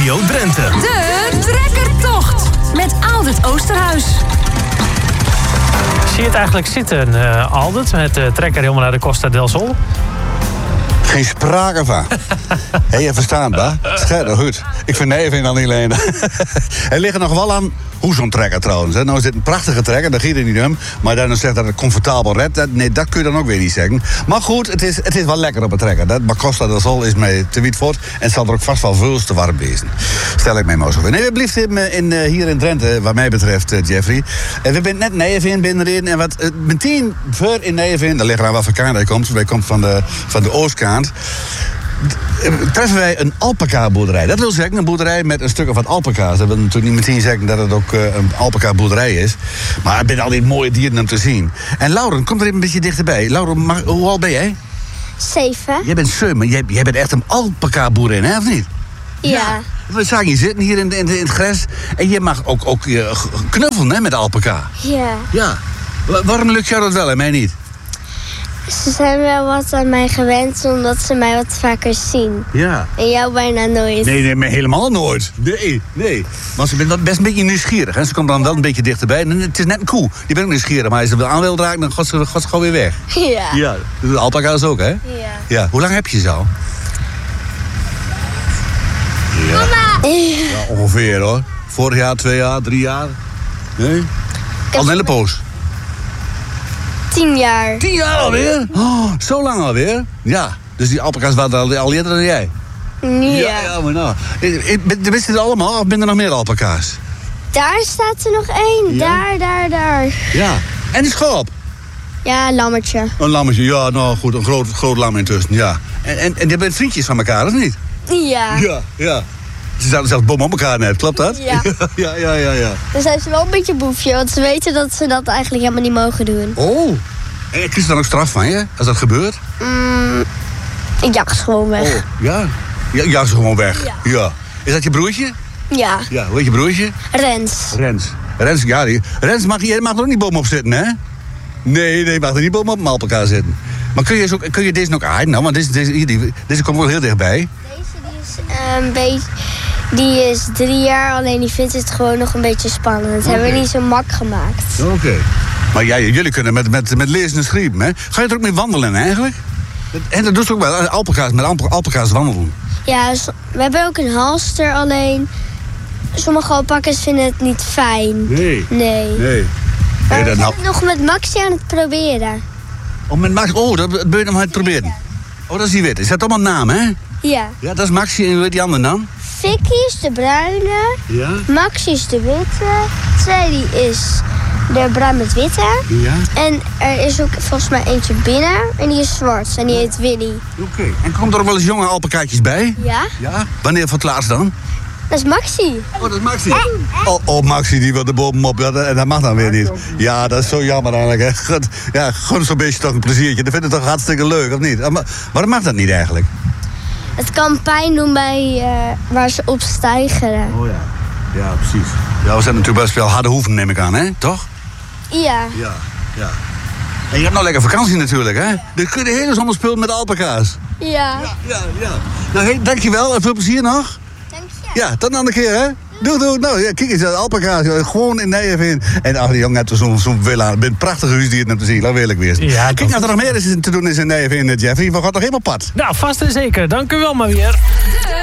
Radio Drenthe. De Trekkertocht met Aldert Oosterhuis. Zie je het eigenlijk zitten, Aldert, met de trekker helemaal naar de Costa del Sol? Geen sprake van. Hé, je verstaan, ba? Schijt nog goed. Ik vind Nijveen dan niet alleen. Er liggen nog wel aan hoe zo'n trekker trouwens. Nou is dit een prachtige trekker, dat gaat er niet om. Maar dan zegt dat het comfortabel redt. Nee, dat kun je dan ook weer niet zeggen. Maar goed, het is wel lekker op een trekker. Dat Costa del Sol is mij te Wietvoort. En het zal er ook vast wel veel te warm wezen. Stel ik mij maar zo voor. Nee, we blijven hier in Drenthe, wat mij betreft, Jeffrey. En we zijn net Nijveen binnenreden. En wat meteen voor in Nijveen, daar liggen aan wat voor kant hij komt. Wij komt van de oostkant. Treffen wij een alpaca-boerderij. Dat wil zeggen een boerderij met een stuk of wat alpaca's. Dat wil natuurlijk niet meteen zeggen dat het ook een alpaca-boerderij is. Maar het zijn al die mooie dieren om te zien. En Lauren, kom er even een beetje dichterbij. Lauren, hoe oud ben jij? 7. Jij bent 7, maar jij bent echt een alpaca-boerin, hè, of niet? Ja. We zagen je zitten hier in het gras. En je mag ook knuffelen, hè, met de alpaca. Ja. Waarom lukt jou dat wel en mij niet? Ze zijn wel wat aan mij gewend, omdat ze mij wat vaker zien. Ja. En jou bijna nooit. Nee, maar helemaal nooit. Nee. Maar ze bent best een beetje nieuwsgierig. Hè? Ze komt dan wel een beetje dichterbij. En het is net een koe. Die bent ook nieuwsgierig. Maar als ze er aan wil raken, dan gaat ze gewoon weer weg. Ja. De alpaca's ook, hè? Ja. Hoe lang heb je ze al? Ja. Mama! Ja, ongeveer, hoor. Vorig jaar, 2 jaar, 3 jaar. Nee? Al een hele poos. 10 jaar. 10 jaar alweer? Oh, zo lang alweer? Ja. Dus die alpaca's waren al eerder dan jij? Ja, maar nou. Wist je het allemaal? Of ben er nog meer alpaca's? Daar staat er nog 1. Ja? Daar. Ja. En die schop? Ja, een lammetje. Een lammetje, ja, nou goed, een groot lam intussen, ja. En die hebben vriendjes van elkaar, of niet? Ja. Ja. Ze zaten zelfs bom op elkaar net, klopt dat? Ja. Ja. Dan zijn ze wel een beetje boefje, want ze weten dat ze dat eigenlijk helemaal niet mogen doen. Oh. En krijg je dan ook straf van je, als dat gebeurt? Ik jag ze gewoon weg. Oh, ja? Ja, jag ze gewoon weg. Ja. Is dat je broertje? Ja. Ja, hoe heet je broertje? Rens, ja, Rens mag er ook niet bovenop zitten, hè? Nee, mag er niet bovenop een alpaca zitten. Maar kun je deze ook aaien? Nou, want deze komt wel heel dichtbij. Die is 3 jaar, alleen die vindt het gewoon nog een beetje spannend. Dat hebben we niet zo mak gemaakt. Oké. Maar jullie kunnen met lezen en schrijven, hè? Ga je er ook mee wandelen eigenlijk? En dat doet ze ook wel, met alpaca's wandelen. Ja, we hebben ook een halster, alleen sommige alpaca's vinden het niet fijn. Nee. Maar we zijn nog met Maxi aan het proberen. Oh, met Maxi? Oh, dat ben je nog aan het proberen. Oh, dat is die witte. Is dat allemaal naam, hè? Ja. Ja, dat is Maxi en hoe heet die andere dan? Vicky is de bruine. Ja. Maxi is de witte. Teddy is de bruin met witte. Ja. En er is ook volgens mij eentje binnen. En die is zwart. En die heet Winnie. Oké. En komt er ook wel eens jonge alpacaatjes bij? Ja. Ja? Wanneer voor het laatst dan? Dat is Maxi. Oh, dat is Maxi. Oh, Maxi die wil er bovenop. En dat mag dan weer niet. Ja, dat is zo jammer eigenlijk. Hè. Ja, gewoon zo'n beetje toch een pleziertje. Dat vind ik toch hartstikke leuk, of niet? Maar waarom mag dat niet eigenlijk? Het kan pijn doen bij waar ze op stijgeren. Oh ja. Ja, precies. Ja, we zijn natuurlijk best wel harde hoeven, neem ik aan, hè? Toch? Ja. Ja. En je hebt nou lekker vakantie natuurlijk, hè? Dan kun je de hele zomer spelen met alpaca's. Ja. Nou, hey, dankjewel en veel plezier nog. Dank je. Ja, tot een andere keer, hè? Doei. Nou, ja, kijk eens, de alpaca's, gewoon in Nijveen. En ach, die jongen heeft zo'n villa. Een prachtige huisdier om te zien, laat eerlijk wezen. Ja, kijk, als er nog meer is te doen is in Nijveen, Jeffrey, we gaan nog helemaal pad. Nou, vast en zeker. Dank u wel maar weer.